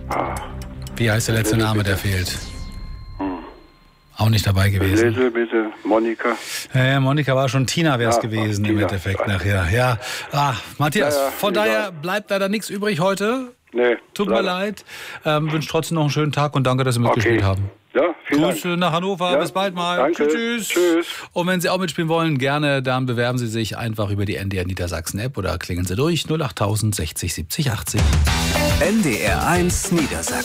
Wie heißt der letzte Name, der fehlt? Auch nicht dabei gewesen. Bitte, Monika. Ja, Monika war schon, Tina wäre es gewesen Tina. im Endeffekt nachher. Ja. Matthias, von egal. daher bleibt leider nichts übrig heute. Nee. Tut mir leid. Wünsche trotzdem noch einen schönen Tag und danke, dass Sie mitgespielt haben. Ja, vielen Grüße Dank. nach Hannover, Ja, bis bald mal. danke. Tschüss. Tschüss. Und wenn Sie auch mitspielen wollen, gerne, dann bewerben Sie sich einfach über die NDR Niedersachsen App oder klingeln Sie durch 08000 60 70 80. NDR 1 Niedersachsen.